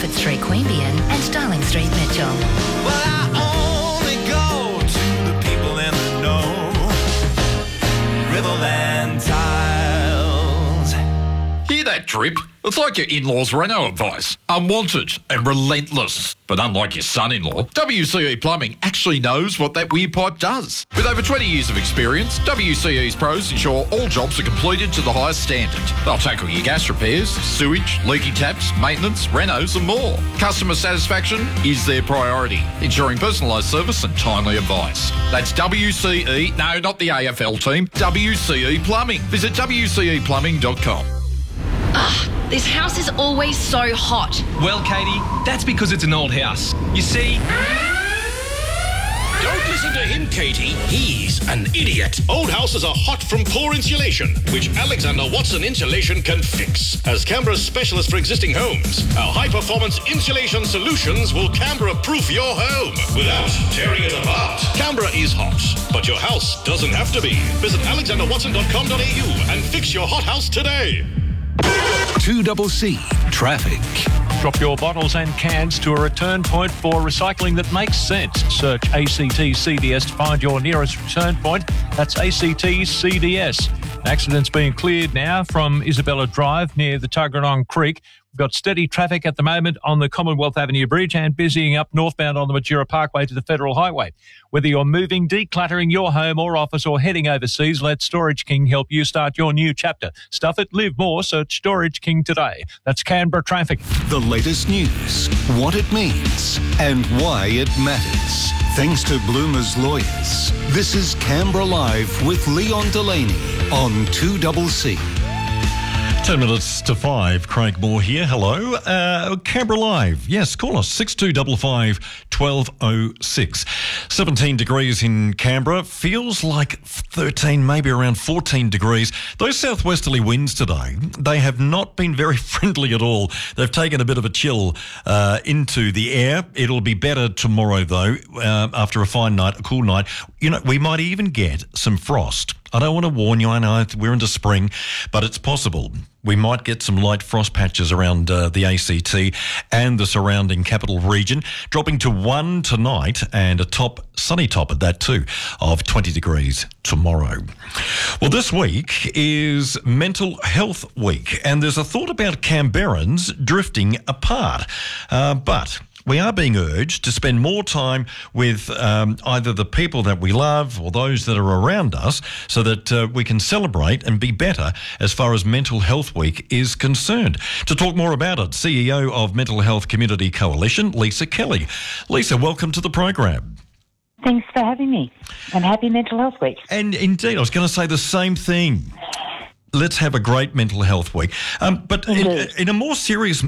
Street, Queanbeyan and Darling Street, Mitchell. Well, I only go to the people in the know. Riverland Tiles. Hear that drip? It's like your in-laws' reno advice. Unwanted and relentless. But unlike your son-in-law, WCE Plumbing actually knows what that weird pipe does. With over 20 years of experience, WCE's pros ensure all jobs are completed to the highest standard. They'll tackle your gas repairs, sewage, leaky taps, maintenance, renos and more. Customer satisfaction is their priority, ensuring personalised service and timely advice. That's WCE, no, not the AFL team, WCE Plumbing. Visit WCEplumbing.com. This house is always so hot. Well, Katie, that's because it's an old house. You see... Don't listen to him, Katie. He's an idiot. Old houses are hot from poor insulation, which Alexander Watson Insulation can fix. As Canberra's specialist for existing homes, our high-performance insulation solutions will Canberra-proof your home without tearing it apart. Canberra is hot, but your house doesn't have to be. Visit alexanderwatson.com.au and fix your hot house today. 2CC Traffic. Drop your bottles and cans to a return point for recycling that makes sense. Search ACT CDS to find your nearest return point. That's ACT CDS. An accident's being cleared now from Isabella Drive near the Tuggeranong Creek. We've got steady traffic at the moment on the Commonwealth Avenue Bridge and busying up northbound on the Majura Parkway to the Federal Highway. Whether you're moving, decluttering your home or office or heading overseas, let Storage King help you start your new chapter. Stuff it, live more, search Storage King today. That's Canberra Traffic. The latest news, what it means and why it matters. Thanks to Bloomer's lawyers. This is Canberra Live with Leon Delaney on 2CC. 10 minutes to 5, Craig Moore here. Hello. Canberra Live. Yes, call us 6255 1206. 17 degrees in Canberra. Feels like 13, maybe around 14 degrees. Those southwesterly winds today, they have not been very friendly at all. They've taken a bit of a chill into the air. It'll be better tomorrow, though, after a fine night, a cool night. You know, we might even get some frost. I don't want to warn you, I know we're into spring, but it's possible. We might get some light frost patches around the ACT and the surrounding capital region, dropping to 1 tonight and a sunny top at that too, of 20 degrees tomorrow. Well, this week is Mental Health Week, and there's a thought about Canberrans drifting apart, but we are being urged to spend more time with either the people that we love or those that are around us so that we can celebrate and be better as far as Mental Health Week is concerned. To talk more about it, CEO of Mental Health Community Coalition, Lisa Kelly. Lisa, welcome to the program. Thanks for having me, and happy Mental Health Week. And indeed, I was going to say the same thing. Let's have a great Mental Health Week. But in a more serious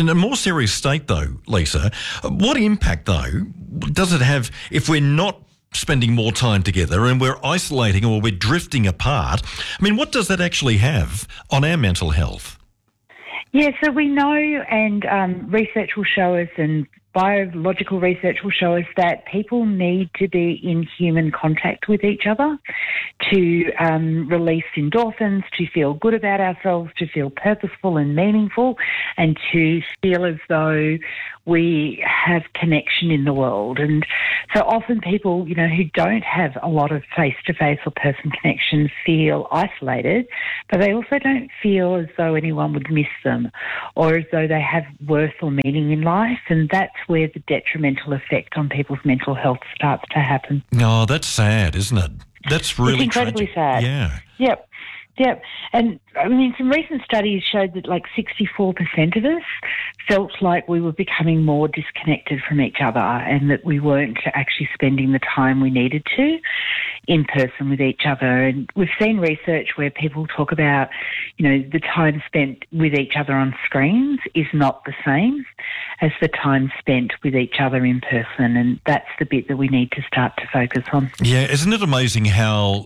state, though, Lisa, what impact, though, does it have if we're not spending more time together and we're isolating or we're drifting apart? I mean, what does that actually have on our mental health? Yeah, so we know, and research will show us, and biological research will show us that people need to be in human contact with each other to release endorphins, to feel good about ourselves, to feel purposeful and meaningful, and to feel as though we have connection in the world. And so often people, you know, who don't have a lot of face-to-face or person connection feel isolated, but they also don't feel as though anyone would miss them or as though they have worth or meaning in life. And that's where the detrimental effect on people's mental health starts to happen. Oh, that's sad, isn't it? That's really It's incredibly sad. Yeah. Yep. And I mean, some recent studies showed that like 64% of us felt like we were becoming more disconnected from each other and that we weren't actually spending the time we needed to in person with each other. And we've seen research where people talk about, you know, the time spent with each other on screens is not the same as the time spent with each other in person. And that's the bit that we need to start to focus on. Yeah, isn't it amazing how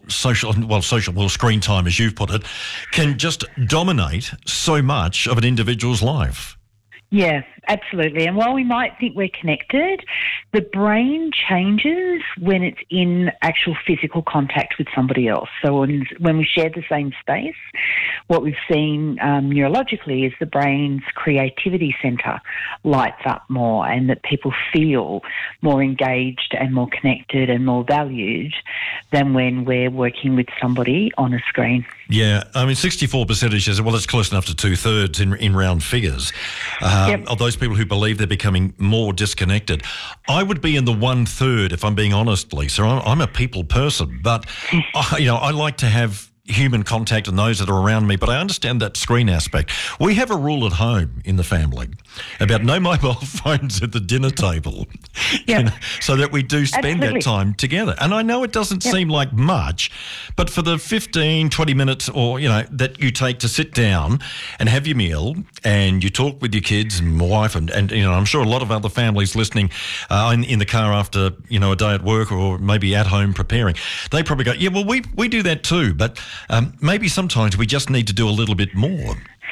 screen time, as you've put it, can just dominate so much of an individual's life? Yeah, absolutely. And while we might think we're connected, the brain changes when it's in actual physical contact with somebody else. So when we share the same space, what we've seen neurologically is the brain's creativity centre lights up more, and that people feel more engaged and more connected and more valued than when we're working with somebody on a screen. Yeah, I mean, 64% is, well, it's close enough to 2/3 in round figures of those people who believe they're becoming more disconnected. I would be in the 1/3, if I'm being honest, Lisa. I'm a people person, but I like to have human contact and those that are around me, but I understand that screen aspect. We have a rule at home in the family about no mobile phones at the dinner table, so that we do spend that time together. And I know it doesn't seem like much, but for the 15, 20 minutes or, that you take to sit down and have your meal and you talk with your kids and wife and I'm sure a lot of other families listening in the car after, a day at work or maybe at home preparing, they probably go, yeah, well, we do that too, but maybe sometimes we just need to do a little bit more.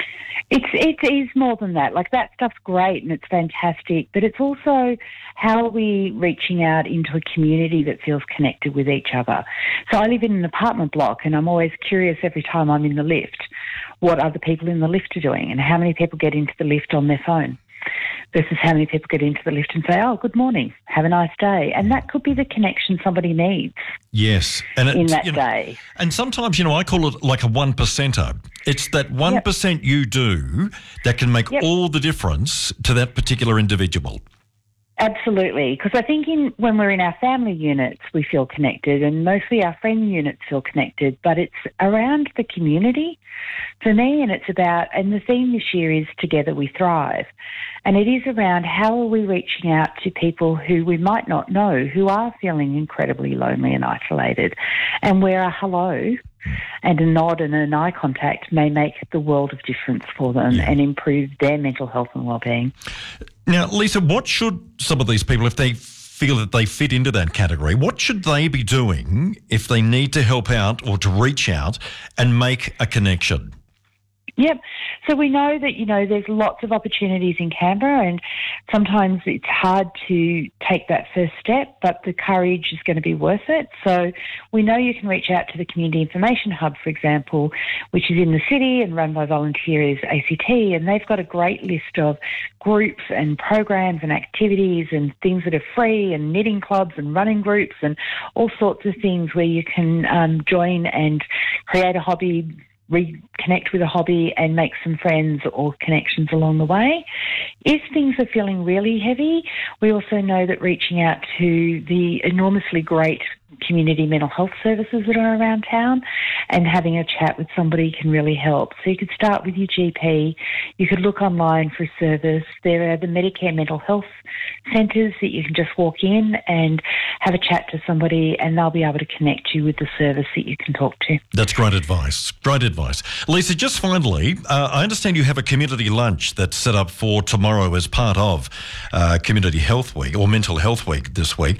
It is more than that. Like, that stuff's great and it's fantastic, but it's also how are we reaching out into a community that feels connected with each other. So I live in an apartment block, and I'm always curious every time I'm in the lift what other people in the lift are doing and how many people get into the lift on their phone versus how many people get into the lift and say, oh, good morning, have a nice day. And that could be the connection somebody needs. Yes. And in that day. And sometimes, I call it like a 1%er. It's that 1% you do that can make all the difference to that particular individual. Absolutely, because I think when we're in our family units, we feel connected, and mostly our friend units feel connected, but it's around the community for me, and the theme this year is Together We Thrive. And it is around how are we reaching out to people who we might not know, who are feeling incredibly lonely and isolated, and where a hello and a nod and an eye contact may make the world of difference for them and improve their mental health and well-being. Now, Lisa, what should some of these people, if they feel that they fit into that category, what should they be doing if they need to help out or to reach out and make a connection? Yep. So we know that, there's lots of opportunities in Canberra, and sometimes it's hard to take that first step, but the courage is going to be worth it. So we know you can reach out to the Community Information Hub, for example, which is in the city and run by volunteers ACT, and they've got a great list of groups and programs and activities and things that are free, and knitting clubs and running groups and all sorts of things where you can join and create a hobby, reconnect with a hobby and make some friends or connections along the way. If things are feeling really heavy, we also know that reaching out to the enormously great community mental health services that are around town and having a chat with somebody can really help. So you could start with your GP. You could look online for a service. There are the Medicare mental health centres that you can just walk in and have a chat to somebody, and they'll be able to connect you with the service that you can talk to. That's great advice. Great advice. Lisa, just finally, I understand you have a community lunch that's set up for tomorrow as part of Community Health Week or Mental Health Week this week.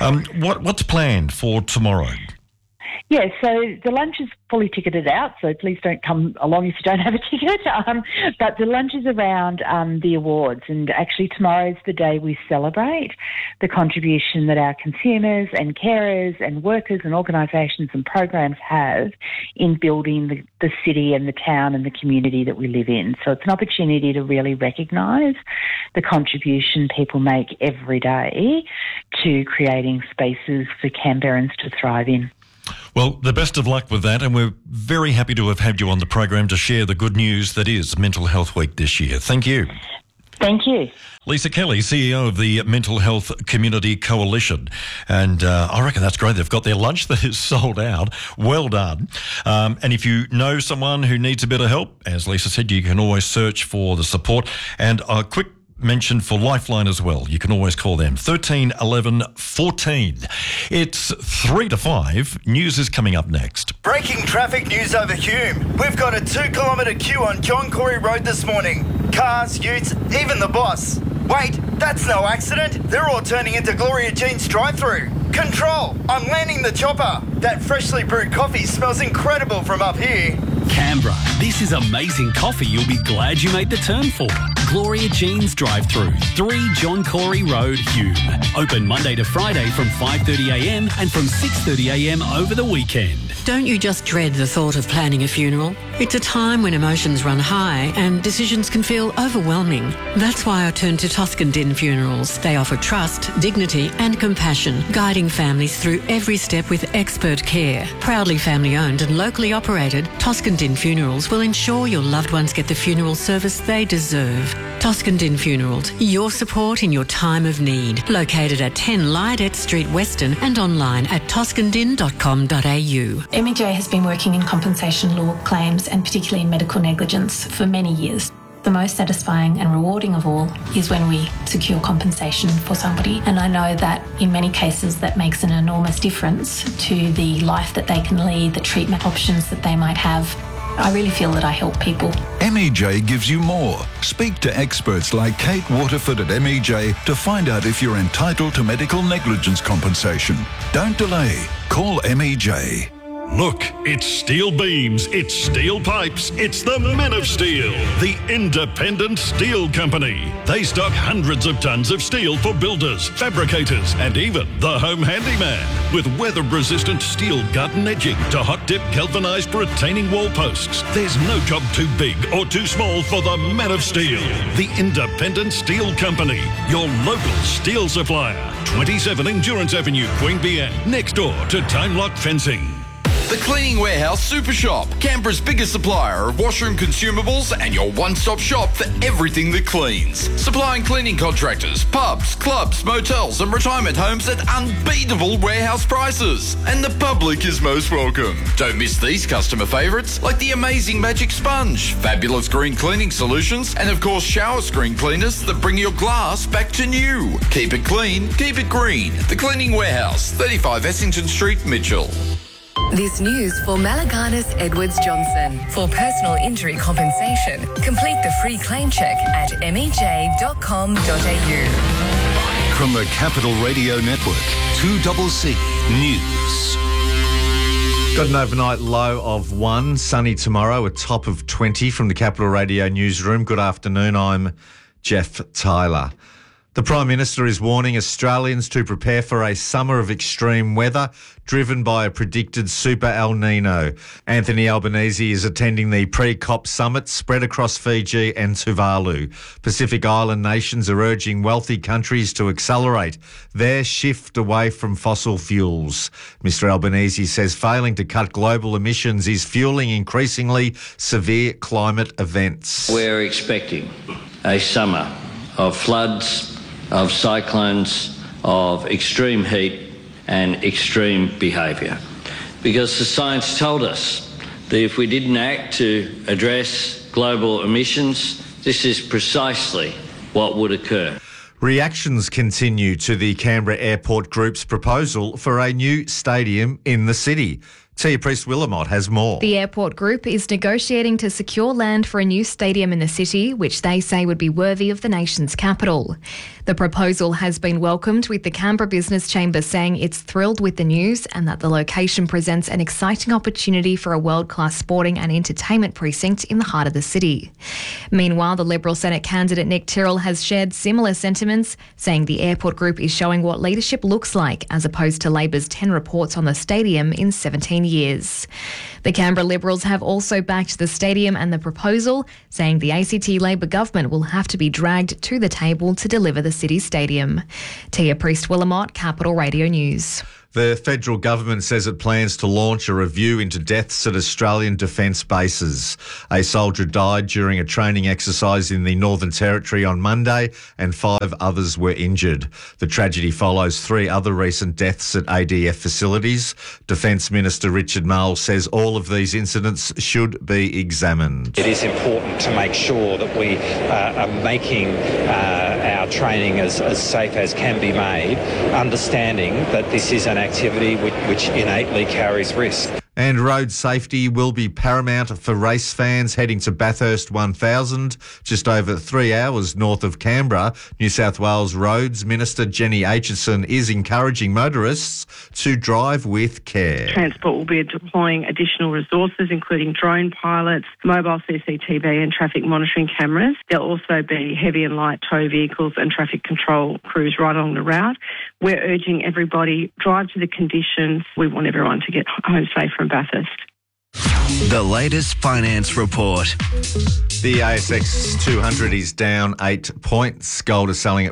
What's planned for tomorrow? Yeah, so the lunch is fully ticketed out, so please don't come along if you don't have a ticket. But the lunch is around the awards, and actually tomorrow's the day we celebrate the contribution that our consumers and carers and workers and organisations and programs have in building the city and the town and the community that we live in. So it's an opportunity to really recognise the contribution people make every day to creating spaces for Canberrans to thrive in. Well, the best of luck with that, and we're very happy to have had you on the program to share the good news that is Mental Health Week this year. Thank you. Thank you. Lisa Kelly, CEO of the Mental Health Community Coalition. And I reckon that's great. They've got their lunch that is sold out. Well done. And if you know someone who needs a bit of help, as Lisa said, you can always search for the support. And a quick mention for Lifeline as well. You can always call them 13 11 14. It's 3 to 5. News is coming up next. Breaking traffic news over Hume. We've got a 2-kilometre queue on John Corey Road this morning. Cars, utes, even the boss. Wait, that's no accident. They're all turning into Gloria Jean's drive-through. Control, I'm landing the chopper. That freshly brewed coffee smells incredible from up here. Canberra, this is amazing coffee you'll be glad you made the turn for. Gloria Jeans Drive-Thru, 3 John Corey Road, Hume. Open Monday to Friday from 5:30am and from 6:30am over the weekend. Don't you just dread the thought of planning a funeral? It's a time when emotions run high and decisions can feel overwhelming. That's why I turned to Toscan Din Funerals. They offer trust, dignity and compassion, guiding families through every step with expert care. Proudly family-owned and locally operated, Toscan Din Funerals will ensure your loved ones get the funeral service they deserve. Toscan Din Funerals, your support in your time of need. Located at 10 Lydet Street, Weston, and online at toscandin.com.au. MEJ has been working in compensation law claims and particularly in medical negligence for many years. The most satisfying and rewarding of all is when we secure compensation for somebody, and I know that in many cases that makes an enormous difference to the life that they can lead, the treatment options that they might have. I really feel that I help people. MEJ gives you more. Speak to experts like Kate Waterford at MEJ to find out if you're entitled to medical negligence compensation. Don't delay. Call MEJ. Look, it's steel beams, it's steel pipes, it's the Men of Steel, the independent steel company. They stock hundreds of tons of steel for builders, fabricators, and even the home handyman. With weather-resistant steel garden edging to hot-dip galvanised retaining wall posts, there's no job too big or too small for the Men of Steel, the independent steel company, your local steel supplier. 27 Endurance Avenue, Queanbeyan, next door to Time Lock Fencing. The Cleaning Warehouse Super Shop, Canberra's biggest supplier of washroom consumables and your one-stop shop for everything that cleans. Supplying cleaning contractors, pubs, clubs, motels and retirement homes at unbeatable warehouse prices. And the public is most welcome. Don't miss these customer favourites like the amazing Magic Sponge, fabulous green cleaning solutions and of course shower screen cleaners that bring your glass back to new. Keep it clean, keep it green. The Cleaning Warehouse, 35 Essington Street, Mitchell. This news for Malaganas Edwards Johnson. For personal injury compensation, complete the free claim check at mej.com.au. From the Capital Radio Network, 2CC News. Got an overnight low of 1, sunny tomorrow, a top of 20 from the Capital Radio newsroom. Good afternoon, I'm Jeff Tyler. The Prime Minister is warning Australians to prepare for a summer of extreme weather driven by a predicted super El Nino. Anthony Albanese is attending the pre-COP summit spread across Fiji and Tuvalu. Pacific Island nations are urging wealthy countries to accelerate their shift away from fossil fuels. Mr Albanese says failing to cut global emissions is fueling increasingly severe climate events. We're expecting a summer of floods, of cyclones, of extreme heat and extreme behaviour. Because the science told us that if we didn't act to address global emissions, this is precisely what would occur. Reactions continue to the Canberra Airport Group's proposal for a new stadium in the city. Tia Priest-Willamott has more. The Airport Group is negotiating to secure land for a new stadium in the city, which they say would be worthy of the nation's capital. The proposal has been welcomed, with the Canberra Business Chamber saying it's thrilled with the news and that the location presents an exciting opportunity for a world-class sporting and entertainment precinct in the heart of the city. Meanwhile, the Liberal Senate candidate Nick Tyrrell has shared similar sentiments, saying the Airport Group is showing what leadership looks like, as opposed to Labor's 10 reports on the stadium in 17 years. The Canberra Liberals have also backed the stadium and the proposal, saying the ACT Labor government will have to be dragged to the table to deliver the city stadium. Tia Priest-Willamott, Capital Radio News. The federal government says it plans to launch a review into deaths at Australian defence bases. A soldier died during a training exercise in the Northern Territory on Monday and 5 others were injured. The tragedy follows 3 other recent deaths at ADF facilities. Defence Minister Richard Marles says all of these incidents should be examined. It is important to make sure that we are making our training as safe as can be made, understanding that this is an activity which innately carries risk. And road safety will be paramount for race fans heading to Bathurst 1000, just over 3 hours north of Canberra. New South Wales Roads Minister Jenny Aitchison is encouraging motorists to drive with care. Transport will be deploying additional resources, including drone pilots, mobile CCTV and traffic monitoring cameras. There'll also be heavy and light tow vehicles and traffic control crews right along the route. We're urging everybody, drive to the conditions. We want everyone to get home safe from Bathurst. The latest finance report. The ASX 200 is down 8 points. Gold is selling at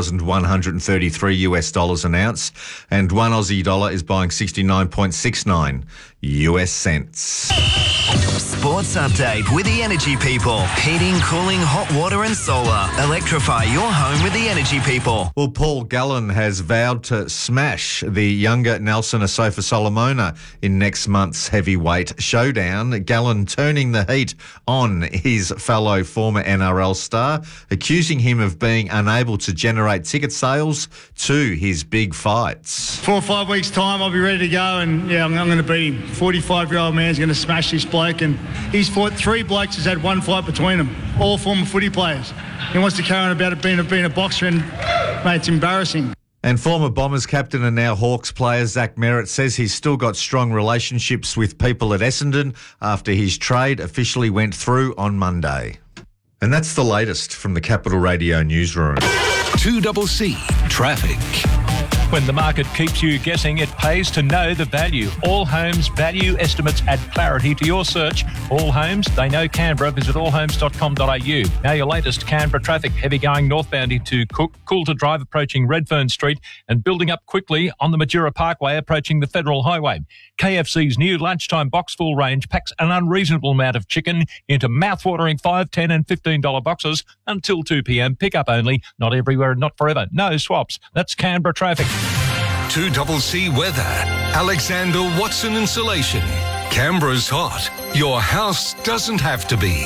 $4,133 an ounce, and one Aussie dollar is buying 69.69 US cents. Sports update with the Energy People. Heating, cooling, hot water and solar. Electrify your home with the Energy People. Well, Paul Gallen has vowed to smash the younger Nelson Asofa Solomona in next month's heavyweight showdown. Gallen turning the heat on his fellow former NRL star, accusing him of being unable to generate ticket sales to his big fights. 4 or 5 weeks' time, I'll be ready to go, and I'm going to beat him. 45-year-old man's going to smash this bloke, and he's fought 3 blokes who's had 1 fight between them, all former footy players. He wants to carry on about it being a boxer, and mate, it's embarrassing. And former Bombers captain and now Hawks player Zach Merritt says he's still got strong relationships with people at Essendon after his trade officially went through on Monday. And that's the latest from the Capital Radio newsroom. 2CC Traffic. When the market keeps you guessing, it pays to know the value. All Homes value estimates add clarity to your search. All Homes, they know Canberra. Visit allhomes.com.au. Now your latest Canberra traffic. Heavy going northbound into Coulter Drive approaching Redfern Street and building up quickly on the Majura Parkway approaching the Federal Highway. KFC's new lunchtime box full range packs an unreasonable amount of chicken into mouthwatering $5, $10 and $15 boxes until 2 p.m. Pick up only. Not everywhere and not forever. No swaps. That's Canberra traffic. 2CC Weather. Alexander Watson Insulation. Canberra's hot. Your house doesn't have to be.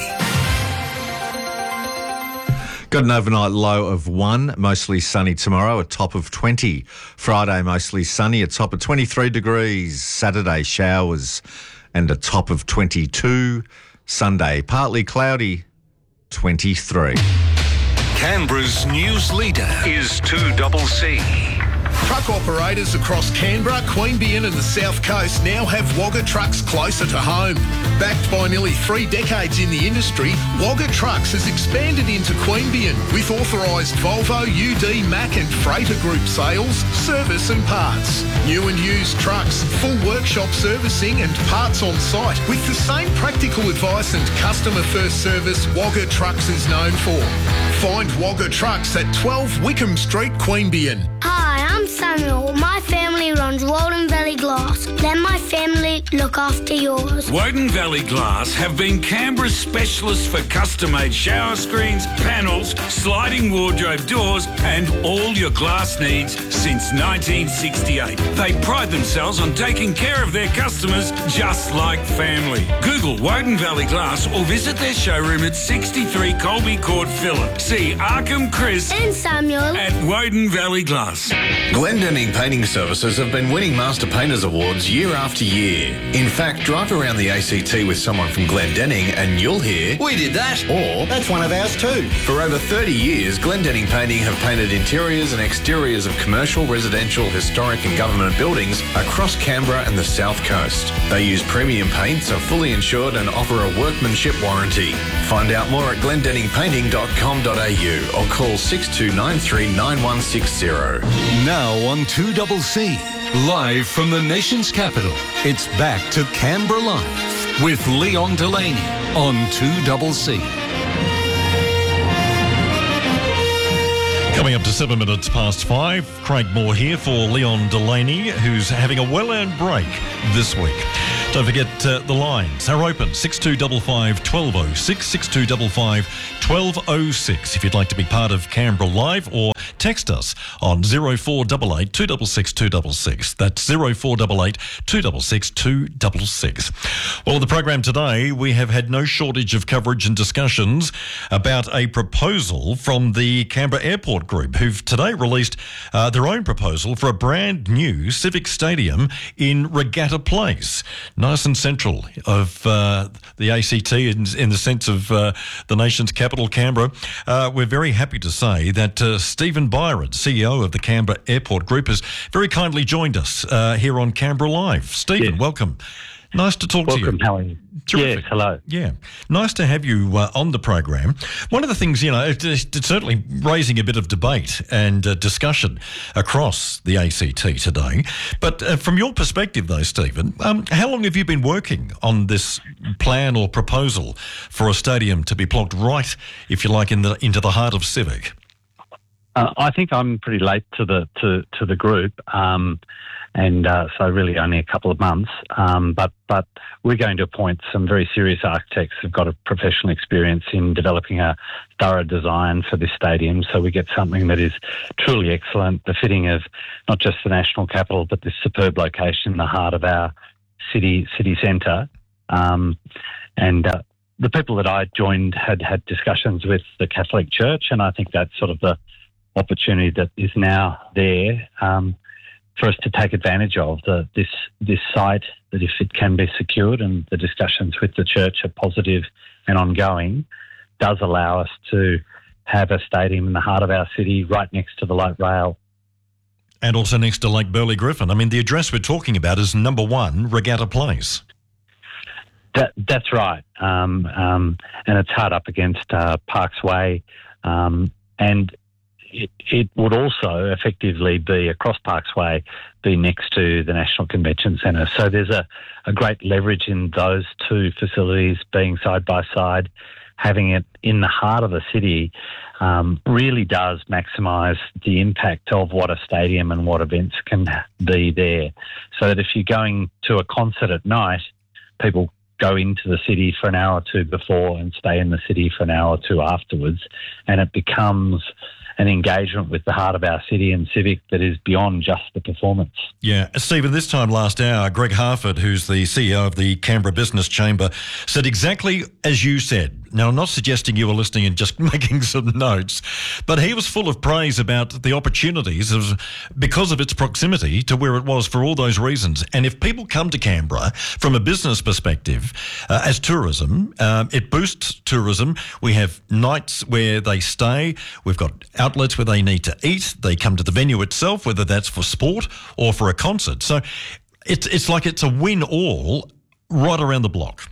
Got an overnight low of 1, mostly sunny tomorrow, a top of 20. Friday, mostly sunny, a top of 23 degrees. Saturday, showers and a top of 22. Sunday, partly cloudy, 23. Canberra's news leader is 2CC. Truck operators across Canberra, Queanbeyan and the South Coast now have Wagga Trucks closer to home. Backed by nearly 3 decades in the industry, Wagga Trucks has expanded into Queanbeyan with authorised Volvo, UD, Mack and Freighter Group sales, service and parts. New and used trucks, full workshop servicing and parts on site with the same practical advice and customer-first service Wagga Trucks is known for. Find Wagga Trucks at 12 Wickham Street, Queanbeyan. Hi, I'm Samuel. My family runs Walden Valley Glass. Let my family look after yours. Woden Valley Glass have been Canberra's specialists for custom-made shower screens, panels, sliding wardrobe doors and all your glass needs since 1968. They pride themselves on taking care of their customers just like family. Google Woden Valley Glass or visit their showroom at 63 Colby Court, Phillip. See Arkham, Chris and Samuel at Woden Valley Glass. Glendenning Painting Services have been winning Master Painters Awards year after year. In fact, drive around the ACT with someone from Glendenning and you'll hear, "We did that," or "That's one of ours too." For over 30 years, Glendenning Painting have painted interiors and exteriors of commercial, residential, historic and government buildings across Canberra and the South Coast. They use premium paints, are fully insured and offer a workmanship warranty. Find out more at glendenningpainting.com.au or call 6293 9160. Now on 2CC, live from the nation's capital, it's back to Canberra Live with Leon Delaney on 2CC. Coming up to 7 minutes past 5, Craig Moore here for Leon Delaney, who's having a well-earned break this week. Don't forget the lines are open, 6255 1206, 6255 1206 if you'd like to be part of Canberra Live, or text us on 0488 266 266. That's 0488 266 266. Well, the program today, we have had no shortage of coverage and discussions about a proposal from the Canberra Airport Airport Group, who've today released their own proposal for a brand new civic stadium in Regatta Place, nice and central of the ACT in the sense of the nation's capital, Canberra. We're very happy to say that Stephen Byron, CEO of the Canberra Airport Group, has very kindly joined us here on Canberra Live. Stephen, welcome. Nice to talk to you. Welcome, how are you? Terrific. Yes, hello. Yeah, nice to have you on the program. One of the things, it's certainly raising a bit of debate and discussion across the ACT today. But from your perspective, though, Stephen, how long have you been working on this plan or proposal for a stadium to be plonked right, if you like, into the heart of Civic? I think I'm pretty late to the group. And so really only a couple of months. But we're going to appoint some very serious architects who've got a professional experience in developing a thorough design for this stadium, so we get something that is truly excellent, befitting of not just the national capital, but this superb location in the heart of our city centre. And the people that I joined had discussions with the Catholic Church, and I think that's sort of the opportunity that is now there for us to take advantage of this site, that if it can be secured, and the discussions with the church are positive and ongoing, does allow us to have a stadium in the heart of our city, right next to the light rail. And also next to Lake Burley Griffin. I mean, the address we're talking about is number 1, Regatta Place. That's right. And it's hard up against Parks Way, and it would also effectively be across Parks Way, be next to the National Convention Centre. So there's a great leverage in those two facilities being side by side. Having it in the heart of the city really does maximise the impact of what a stadium and what events can be there. So that if you're going to a concert at night, people go into the city for an hour or two before and stay in the city for an hour or two afterwards, and it becomes an engagement with the heart of our city and Civic that is beyond just the performance. Yeah. Stephen, this time last hour, Greg Harford, who's the CEO of the Canberra Business Chamber, said exactly as you said. Now, I'm not suggesting you were listening and just making some notes, but he was full of praise about the opportunities because of its proximity to where it was for all those reasons. And if people come to Canberra from a business perspective, as tourism, it boosts tourism. We have nights where they stay. We've got outlets where they need to eat. They come to the venue itself, whether that's for sport or for a concert. So it's like it's a win-all right around the block.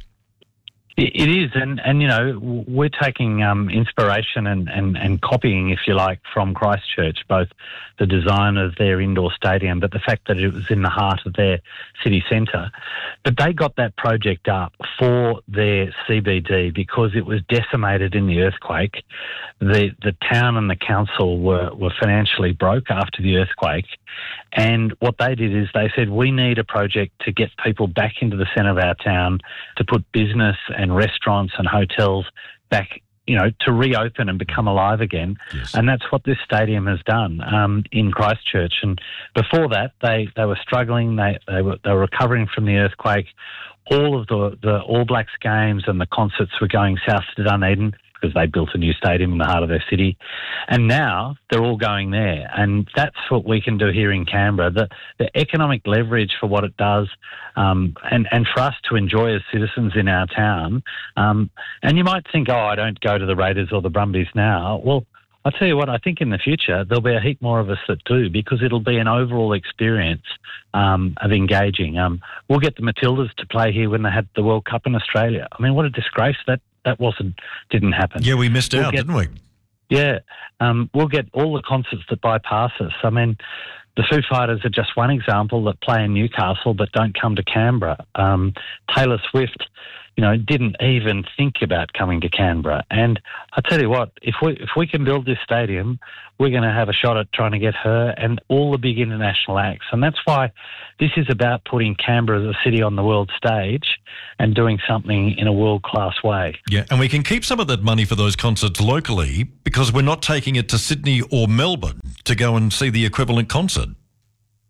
It is, and we're taking inspiration and copying, if you like, from Christchurch, both the design of their indoor stadium, but the fact that it was in the heart of their city centre. But they got that project up for their CBD because it was decimated in the earthquake. The town and the council were financially broke after the earthquake, and what they did is they said, we need a project to get people back into the centre of our town, to put business and restaurants and hotels back, to reopen and become alive again. Yes. And that's what this stadium has done in Christchurch. And before that, they were struggling. They were recovering from the earthquake. All of the All Blacks games and the concerts were going south to Dunedin because they built a new stadium in the heart of their city. And now they're all going there. And that's what we can do here in Canberra. The economic leverage for what it does, and for us to enjoy as citizens in our town. And you might think, I don't go to the Raiders or the Brumbies now. Well, I'll tell you what, I think in the future there'll be a heap more of us that do, because it'll be an overall experience of engaging. We'll get the Matildas to play here when they had the World Cup in Australia. I mean, what a disgrace that didn't happen. Yeah, we missed out, didn't we? Yeah. We'll get all the concerts that bypass us. I mean, the Foo Fighters are just one example that play in Newcastle but don't come to Canberra. Taylor Swift, didn't even think about coming to Canberra. And I tell you what, if we can build this stadium, we're going to have a shot at trying to get her and all the big international acts. And that's why this is about putting Canberra as a city on the world stage and doing something in a world-class way. Yeah, and we can keep some of that money for those concerts locally because we're not taking it to Sydney or Melbourne to go and see the equivalent concert.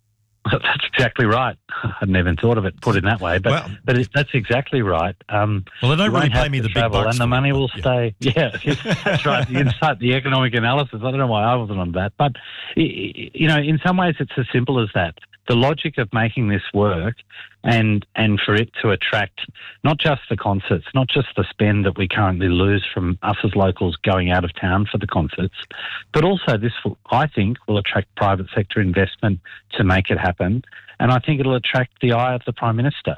That's exactly right. I'd never thought of it put in that way, but that's exactly right. Well, they don't really pay me the big bucks, and the money will stay. Yeah, that's right. The insight, the economic analysis. I don't know why I wasn't on that, but in some ways, it's as simple as that. The logic of making this work, and for it to attract not just the concerts, not just the spend that we currently lose from us as locals going out of town for the concerts, but also this, I think, will attract private sector investment to make it happen, and I think it'll attract the eye of the Prime Minister.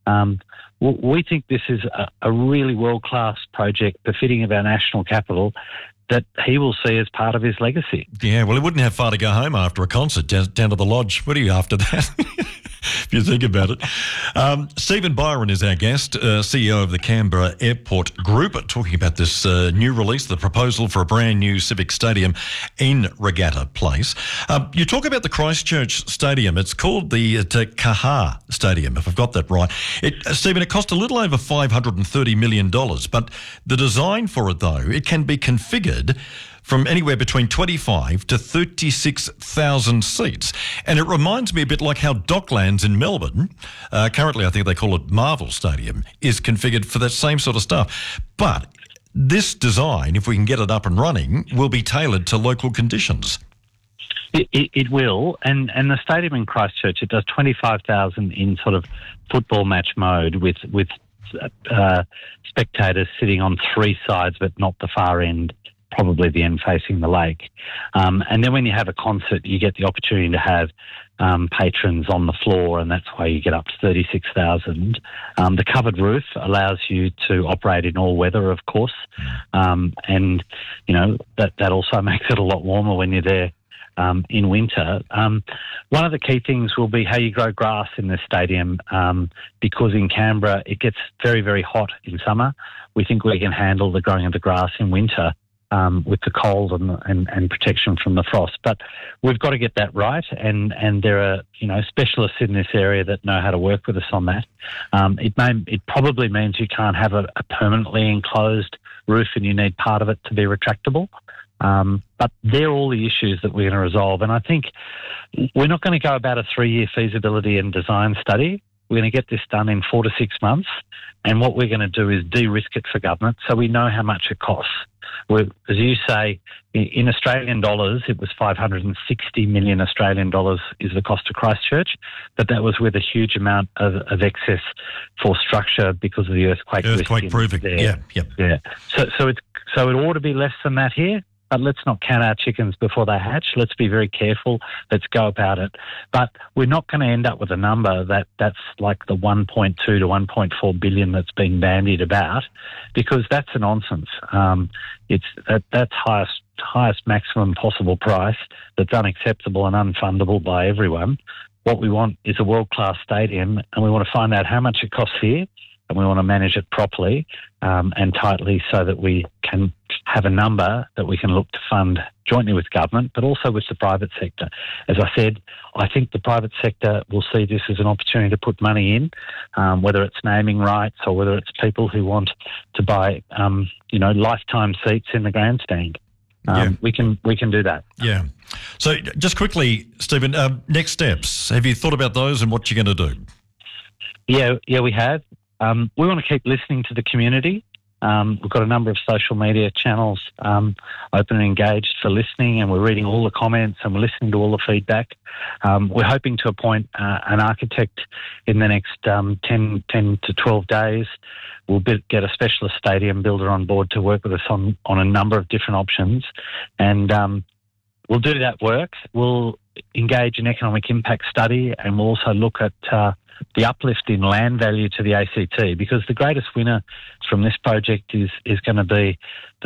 We think this is a really world-class project befitting of our national capital that he will see as part of his legacy. Yeah, well, he wouldn't have far to go home after a concert down to the lodge, would he, after that? If you think about it. Stephen Byron is our guest, CEO of the Canberra Airport Group, talking about this new release, the proposal for a brand new civic stadium in Regatta Place. You talk about the Christchurch Stadium. It's called the Te Kaha Stadium, if I've got that right. Stephen, it cost a little over $530 million, but the design for it, though, it can be configured from anywhere between 25 to 36,000 seats. And it reminds me a bit like how Docklands in Melbourne, currently I think they call it Marvel Stadium, is configured for that same sort of stuff. But this design, if we can get it up and running, will be tailored to local conditions. It will, and the stadium in Christchurch, it does 25,000 in sort of football match mode with spectators sitting on three sides but not the far end, probably the end facing the lake. And then when you have a concert, you get the opportunity to have patrons on the floor, and that's why you get up to 36,000. The covered roof allows you to operate in all weather, of course, and that also makes it a lot warmer when you're there in winter. One of the key things will be how you grow grass in this stadium, because in Canberra it gets very, very hot in summer. We think we can handle the growing of the grass in winter with the cold and protection from the frost. But we've got to get that right, and there are specialists in this area that know how to work with us on that. It probably means you can't have a permanently enclosed roof, and you need part of it to be retractable. But they're all the issues that we're going to resolve. And I think we're not going to go about a 3-year feasibility and design study. We're going to get this done in 4 to 6 months. And what we're going to do is de-risk it for government so we know how much it costs. As you say, in Australian dollars, it was 560 million Australian dollars is the cost of Christchurch, but that was with a huge amount of excess for structure because of the earthquake proofing. Yeah. So it ought to be less than that here. But let's not count our chickens before they hatch. Let's be very careful. Let's go about it. But we're not going to end up with a number that's like the 1.2 to 1.4 billion that's been bandied about, because that's a nonsense. That's highest maximum possible price that's unacceptable and unfundable by everyone. What we want is a world-class stadium, and we want to find out how much it costs here, and we want to manage it properly and tightly so that we can have a number that we can look to fund jointly with government, but also with the private sector. As I said, I think the private sector will see this as an opportunity to put money in, whether it's naming rights or whether it's people who want to buy, lifetime seats in the grandstand. We can do that. Yeah. So just quickly, Stephen, next steps. Have you thought about those and what you're going to do? Yeah, we have. We want to keep listening to the community. We've got a number of social media channels open and engaged for listening, and we're reading all the comments and we're listening to all the feedback. We're hoping to appoint an architect in the next 10 to 12 days. We'll get a specialist stadium builder on board to work with us on a number of different options, and we'll do that work. We'll engage in economic impact study, and we'll also look at the uplift in land value to the ACT, because the greatest winner from this project is going to be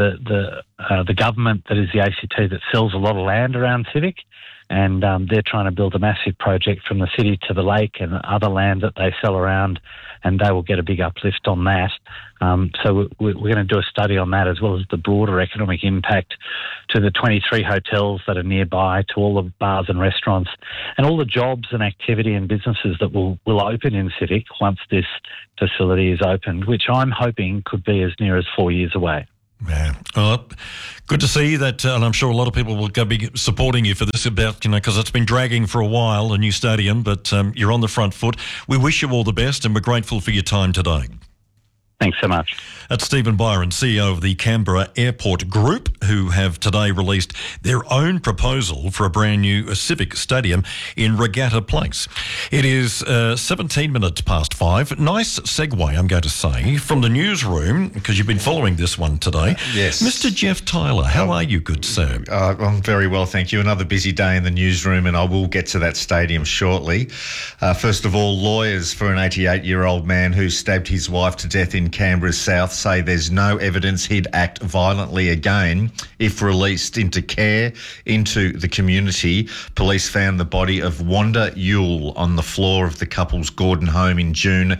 the government that is the ACT that sells a lot of land around Civic, and they're trying to build a massive project from the city to the lake and other land that they sell around, and they will get a big uplift on that. So we're going to do a study on that, as well as the broader economic impact to the 23 hotels that are nearby, to all the bars and restaurants, and all the jobs and activity and businesses that will open in Civic once this facility is opened, which I'm hoping could be as near as 4 years away. Yeah. Good to see that, and I'm sure a lot of people will go be supporting you for this because it's been dragging for a while, a new stadium, but you're on the front foot. We wish you all the best, and we're grateful for your time today. Thanks so much. That's Stephen Byron, CEO of the Canberra Airport Group, who have today released their own proposal for a brand new civic stadium in Regatta Place. It is 17 minutes past 5. Nice segue, I'm going to say, from the newsroom, because you've been following this one today. Yes. Mr. Jeff Tyler, how are you, good sir? I'm very well, thank you. Another busy day in the newsroom, and I will get to that stadium shortly. First of all, lawyers for an 88-year-old man who stabbed his wife to death in Canberra's south say there's no evidence he'd act violently again if released into care into the community. Police found the body of Wanda Yule on the floor of the couple's Gordon home in June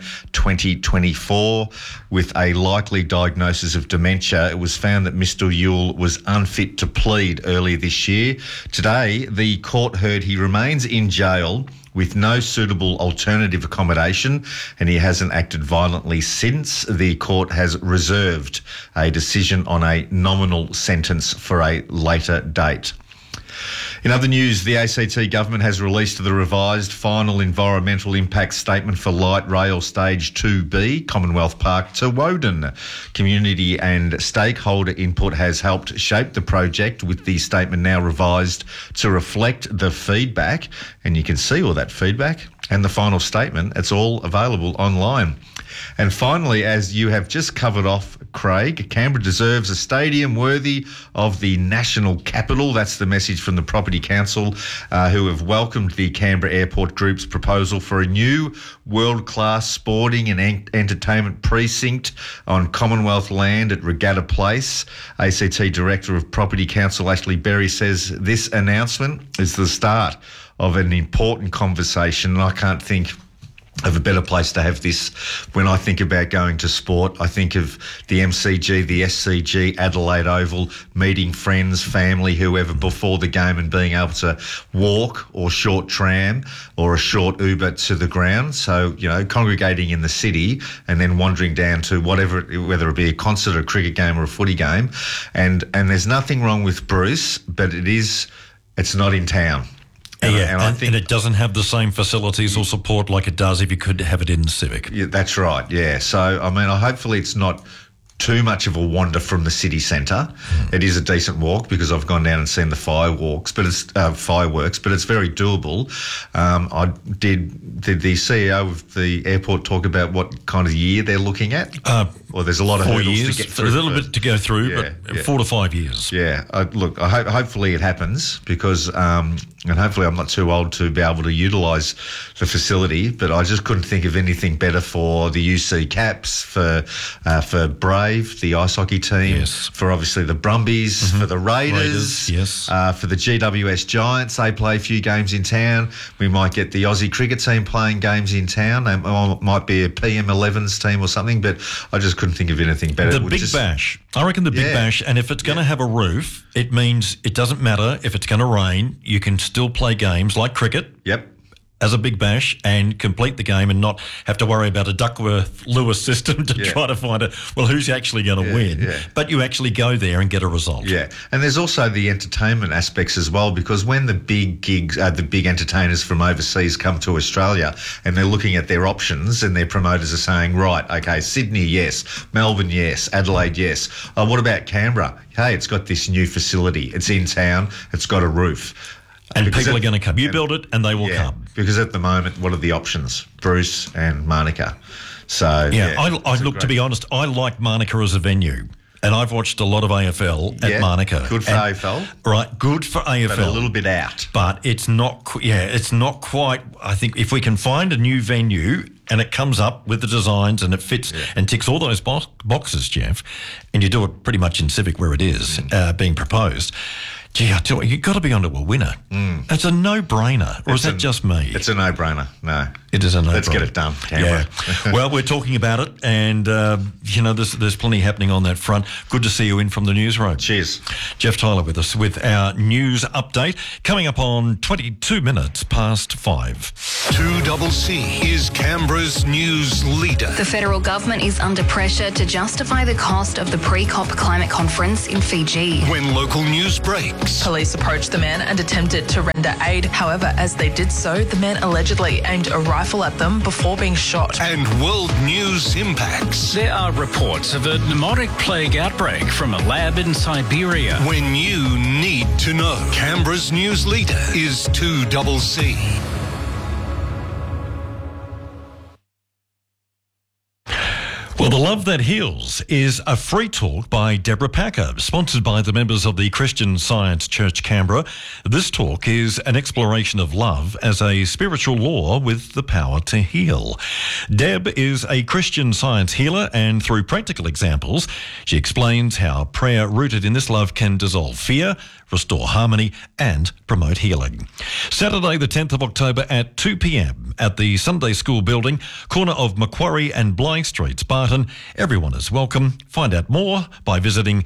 2024 with a likely diagnosis of dementia. It was found that Mr. Yule was unfit to plead earlier this year. Today, the court heard he remains in jail with no suitable alternative accommodation, and he hasn't acted violently since. The court has reserved a decision on a nominal sentence for a later date. In other news, the ACT government has released the revised final environmental impact statement for light rail stage 2B, Commonwealth Park to Woden. Community and stakeholder input has helped shape the project, with the statement now revised to reflect the feedback. And you can see all that feedback and the final statement. It's all available online. And finally, as you have just covered off, Craig, Canberra deserves a stadium worthy of the national capital. That's the message from the Property Council, who have welcomed the Canberra Airport Group's proposal for a new world-class sporting and entertainment precinct on Commonwealth land at Regatta Place. ACT Director of Property Council, Ashley Berry, says this announcement is the start of an important conversation, and I can't think of a better place to have this. When I think about going to sport, I think of the MCG, the SCG, Adelaide Oval, meeting friends, family, whoever before the game, and being able to walk or short tram or a short Uber to the ground. So, congregating in the city and then wandering down to whatever, whether it be a concert, a cricket game or a footy game. And there's nothing wrong with Bruce, but it's not in town. And it doesn't have the same facilities or support like it does if you could have it in Civic. Yeah, that's right, yeah. So, hopefully it's not too much of a wander from the city centre. It is a decent walk because I've gone down and seen the fireworks, but it's very doable. Did the CEO of the airport talk about what kind of year they're looking at? Or there's a lot of 4 hurdles years, to get through. A little bit to go through, but 4 to 5 years. Yeah, hopefully it happens because, and hopefully I'm not too old to be able to utilise the facility, but I just couldn't think of anything better for the UC Caps, for Brave, the ice hockey team, for obviously the Brumbies, for the Raiders, for the GWS Giants. They play a few games in town. We might get the Aussie cricket team playing games in town. They might be a PM11s team or something, but I just couldn't think of anything better. The Big Bash. I reckon the Big Bash, and if it's going to have a roof, it means it doesn't matter if it's going to rain, you can still play games like cricket. Yep. As a Big Bash and complete the game and not have to worry about a Duckworth-Lewis system to try to find who's actually going to win. Yeah. But you actually go there and get a result. Yeah, and there's also the entertainment aspects as well, because when the big gigs, the big entertainers from overseas come to Australia and they're looking at their options and their promoters are saying, right, okay, Sydney, yes, Melbourne, yes, Adelaide, yes. What about Canberra? Hey, it's got this new facility. It's in town. It's got a roof. And people are going to come. You build it and they will come. Because at the moment, what are the options? Bruce and Manuka. So, to be honest, I like Manuka as a venue. And I've watched a lot of AFL at Manuka. Good for AFL. Right, good for AFL. But a little bit out. But it's not quite, I think if we can find a new venue and it comes up with the designs and it fits and ticks all those boxes, Jeff, and you do it pretty much in Civic where it is being proposed, Gee, I tell you, you've got to be onto a winner. It's a no-brainer, or is that just me? It's a no-brainer. No. It is a no-brainer. Let's get it done, Canberra. Yeah. Well, we're talking about it, and, there's plenty happening on that front. Good to see you in from the newsroom. Cheers. Jeff Tyler with us with our news update, coming up on 22 minutes past 5. 2CC is Canberra's news leader. The federal government is under pressure to justify the cost of the pre-COP climate conference in Fiji. When local news breaks. Police approached the man and attempted to render aid. However, as they did so, the man allegedly aimed a rifle at them before being shot. And world news impacts. There are reports of a pneumotic plague outbreak from a lab in Siberia. When you need to know. Canberra's news leader is 2CC. Well, The Love That Heals is a free talk by Deborah Packer, sponsored by the members of the Christian Science Church Canberra. This talk is an exploration of love as a spiritual law with the power to heal. Deb is a Christian Science healer, and through practical examples, she explains how prayer rooted in this love can dissolve fear, restore harmony and promote healing. Saturday the 10th of October at 2 p.m. at the Sunday School building, corner of Macquarie and Bligh Streets, Barton. Everyone is welcome. Find out more by visiting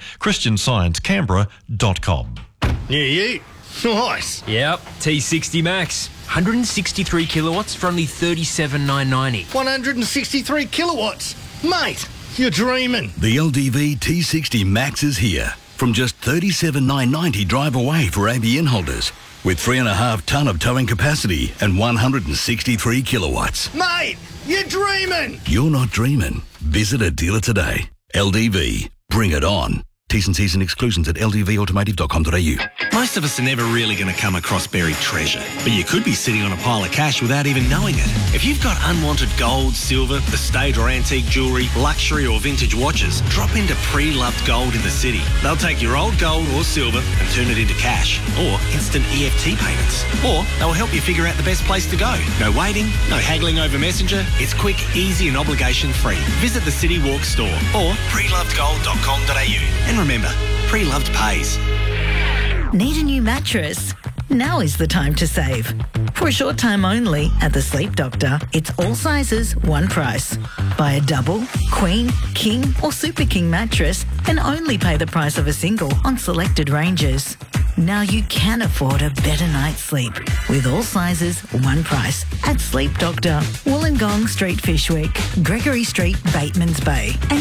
christiansciencecanberra.com. Yeah. Nice. Yep, T60 Max. 163 kilowatts for only $37,990. 163 kilowatts? Mate, you're dreaming. The LDV T60 Max is here. From just $37,990 drive away for ABN holders. With 3.5 tonne of towing capacity and 163 kilowatts. Mate, you're dreaming. You're not dreaming. Visit a dealer today. LDV. Bring it on. T's and C's and exclusions at ldvautomotive.com.au. Most of us are never really going to come across buried treasure, but you could be sitting on a pile of cash without even knowing it. If you've got unwanted gold, silver, estate or antique jewellery, luxury or vintage watches, drop into Pre-Loved Gold in the city. They'll take your old gold or silver and turn it into cash or instant EFT payments. Or they'll help you figure out the best place to go. No waiting, no haggling over Messenger. It's quick, easy and obligation free. Visit the City Walk store or prelovedgold.com.au. And remember, Pre-Loved pays. Need a new mattress? Now is the time to save. For a short time only at the Sleep Doctor, it's all sizes, one price. Buy a double, queen, king or super king mattress and only pay the price of a single on selected ranges. Now you can afford a better night's sleep with all sizes, one price at Sleep Doctor, Wollongong Street, Fishwick, Gregory Street, Batemans Bay and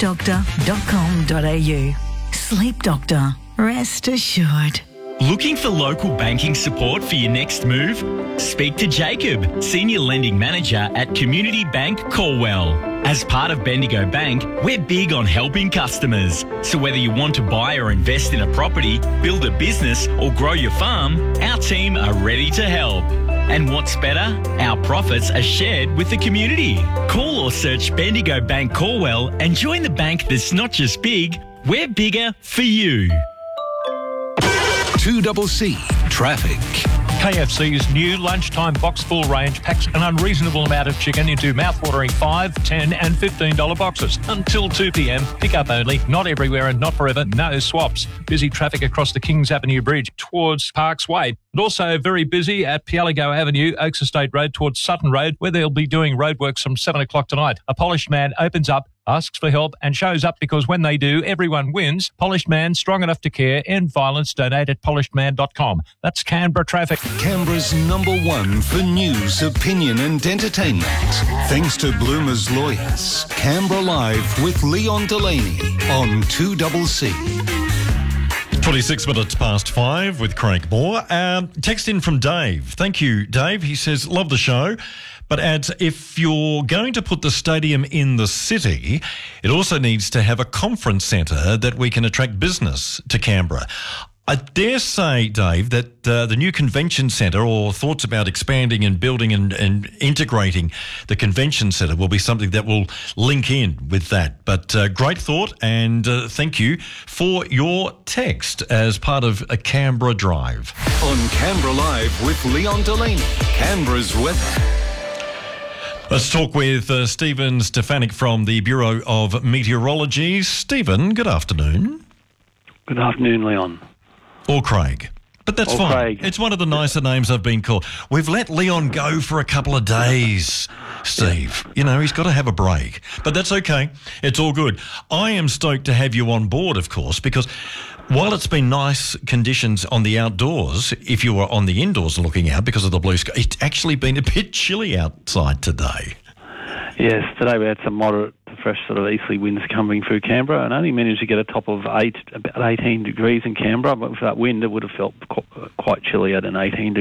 sleepdoctor.com.au. Sleep Doctor. Rest assured. Looking for local banking support for your next move? Speak to Jacob, Senior Lending Manager at Community Bank Corwell. As part of Bendigo Bank, we're big on helping customers. So whether you want to buy or invest in a property, build a business or grow your farm, our team are ready to help. And what's better? Our profits are shared with the community. Call or search Bendigo Bank Corwell and join the bank that's not just big, we're bigger for you. 2CC Traffic. KFC's new lunchtime box full range packs an unreasonable amount of chicken into mouthwatering $5, $10 and $15 boxes. Until 2 p.m, pick up only, not everywhere and not forever, no swaps. Busy traffic across the Kings Avenue Bridge towards Parks Way. And also very busy at Pialigo Avenue, Oaks Estate Road towards Sutton Road, where they'll be doing roadworks from 7 o'clock tonight. A polished man opens up, asks for help and shows up because when they do, everyone wins. Polished Man, strong enough to care, end violence, donate at polishedman.com. That's Canberra traffic. Canberra's #1 for news, opinion and entertainment. Thanks to Bloomer's Lawyers. Canberra Live with Leon Delaney on 2CC. 26 minutes past 5 with Craig Moore. Text in from Dave. Thank you, Dave. He says, love the show, but adds, if you're going to put the stadium in the city, it also needs to have a conference centre that we can attract business to Canberra. I dare say, Dave, that the new convention centre or thoughts about expanding and building and integrating the convention centre will be something that will link in with that. But great thought, and thank you for your text as part of a Canberra Drive. On Canberra Live with Leon Delaney, Canberra's weather. Let's talk with Stephen Stefanik from the Bureau of Meteorology. Stephen, good afternoon. Good afternoon, Leon. Or Craig. But that's Or fine. Craig. It's one of the nicer names I've been called. We've let Leon go for a couple of days, Steve. You know, he's got to have a break. But that's okay. It's all good. I am stoked to have you on board, of course, because while it's been nice conditions on the outdoors, if you were on the indoors looking out because of the blue sky, it's actually been a bit chilly outside today. Yes, today we had some moderate to fresh sort of easterly winds coming through Canberra and only managed to get a top of about 18 degrees in Canberra, but with that wind it would have felt quite chilly at an 18